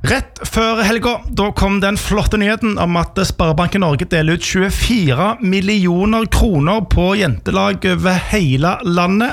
Rett før helga, da kom den flotte nyheten om at Sparebanken Norge deler ut 24 millioner kroner på jentelag over hele landet.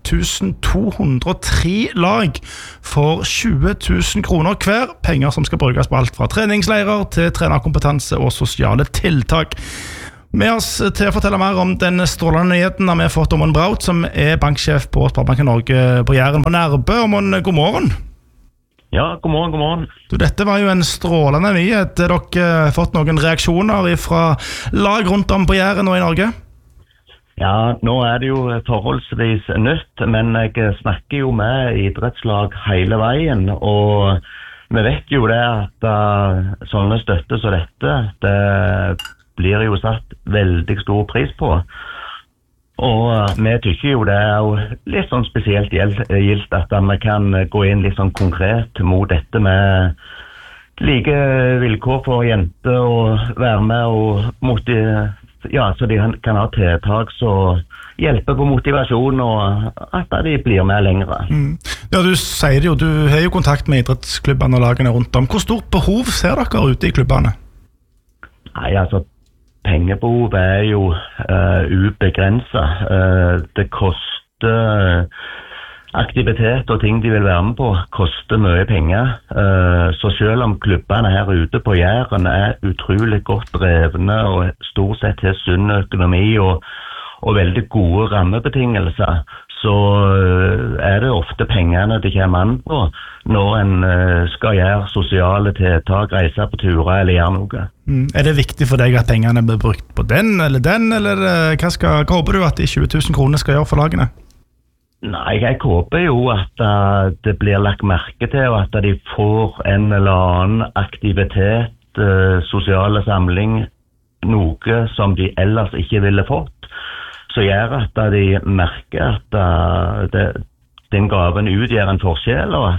1203 lag for 20 000 kroner hver. Penger som skal brukes på alt fra treningsleirer til trenerkompetanse og sosiale tiltak. Med oss til å fortelle mer om den strålende nyheten har vi fått Åmund Braut, som banksjef på Sparebanken Norge på Jæren på Nærbø. Åmund, god morgen. Ja, god morgen. Du, dette var jo en strålende nyhet. Har dere fått noen reaksjoner fra lag rundt om på Jæren og i Norge? Ja, nå det jo forholdsvis nytt, men jeg snakker jo med idrettslag hele veien, og vi vet jo det at sånne støtte som dette, det blir jo satt veldig stor pris på. Og vi tykker jo det jo litt sånn spesielt gildt at vi kan gå inn litt sånn konkret mot dette med like vilkår for jenter og være med og så de kan ha tiltak som hjelper på motivasjon og at de blir med lengre. Ja, du sier det jo, du har jo kontakt med idrettsklubbene og lagene rundt om. Hvor stort behov ser dere ute i klubbene? Nei, altså pengebehov jo ubegrenset. Det koster aktivitet og ting de vil være med på, koster mye penger. Så selv om klubbene her ute på Jæren utrolig godt drevne og stort sett har sunn økonomi og veldig gode rammebetingelser, så det ofte pengene det kommer an på når en skal gjøre sosiale tiltak, reise på turer eller gjøre noe. Det viktig for deg at pengene blir brukt på den, eller hva håper du at de 20 000 kroner skal gjøre for lagene? Nei, jeg håper jo at det blir lagt merke til, og at de får en eller annen aktivitet, sosiale samling, noe som de ellers ikke ville fått. Så gjør at de merker at den gaven utgjør en forskjell, og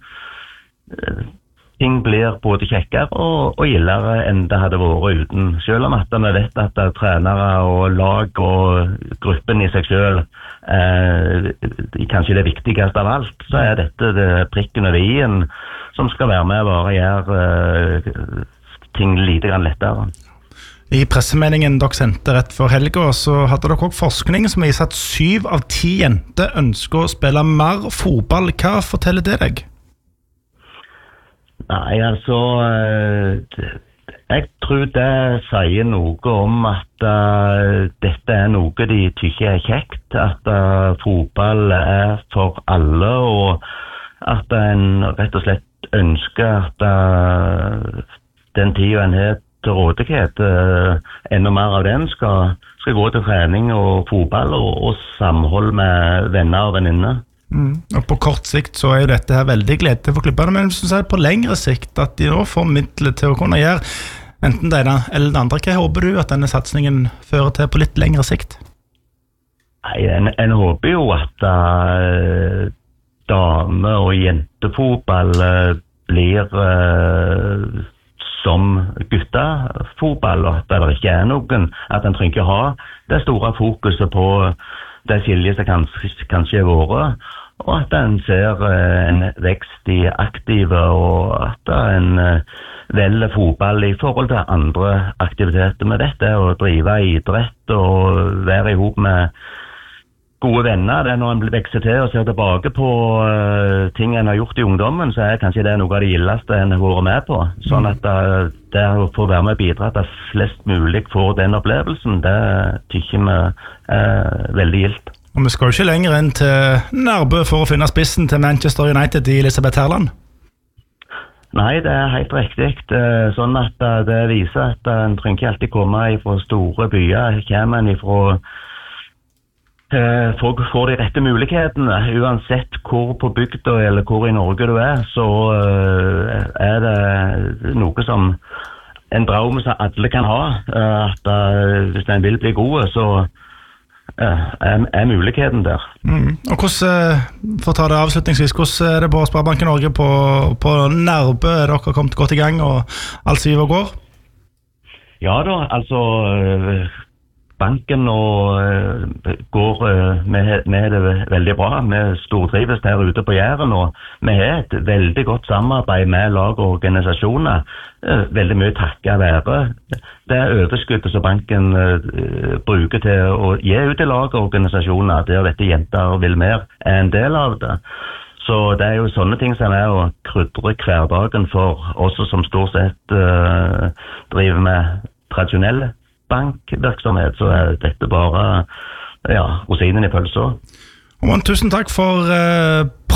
at ting blir både kjekkere og gildere enn det hadde vært uten. Selv om at vi vet at trenere og lag og gruppen i seg selv kanskje det viktigste av alt, så dette det prikken over i-en som skal være med og bare gjøre ting lite grann lettere. I pressemeldingen dere sendte rett før helga, så hadde dere også forskning som viser at 7 av 10 jenter ønsker å spille mer fotball. Hva forteller det deg? Nei, altså jeg tror det sier noe om at dette noe de tykker kjekt, at fotball for alle, og at en rett og slett ønsker at den tiden en har til rådighet, enda mer av den skal gå til trening og fotball og samhold med venner og venninner. Og på kort sikt så jo dette her veldig gledelig for klubbene, men hvis du sier på lengre sikt at de nå får midler til å kunne gjøre enten det ene eller det andre, hva håper du at denne satsningen fører til på litt lengre sikt? Nei, en håper jo at dame- og jentefotball blir som guttefotball, og at det ikke noen, at en trenger ikke ha det store fokuset på det skiljet som kanskje vært, og at en ser en vekst i aktive, og at en velger fotball i forhold til andre aktiviteter med dette, å drive idrett og være ihop med gode venner. Det når en blir vekset til og ser tilbake på ting en har gjort i ungdommen, så kanskje det noe av det gildeste en har vært med på. Sånn at det å få være med og bidra til at flest mulig får den opplevelsen, det tykker vi veldig gildt. Og vi skal jo ikke lenger inn til Nærbø for å finne spissen til Manchester United i Elisabeth Herland. Nei, det helt riktig. Sånn at det viser at en trenger ikke alltid komme fra store byer, kommer en fra folk får de rette mulighetene, uansett hvor på bygda eller hvor i Norge du så det noe som en drøm som alle kan ha, at hvis en vil bli god, så muligheten der. Og hvordan, for å ta det avslutningsvis, hvordan det på Sparebanken Norge på Nærbø? Dere kommet godt i gang og alt siver og går? Ja da, altså banken nå går med det veldig bra. Vi stortrives der ute på Jæren, og vi har et veldig godt samarbeid med lag og organisasjoner. Veldig mye takket være det overskuddet som banken bruker til å gi ut i lag og organisasjoner, der dette jenter vil mer en del av det. Så det jo sånne ting som å krydre hverdagen for oss som stort sett driver med tradisjonell bankvirksomhet, så dette bare rosinen i pølsa. Tusen takk for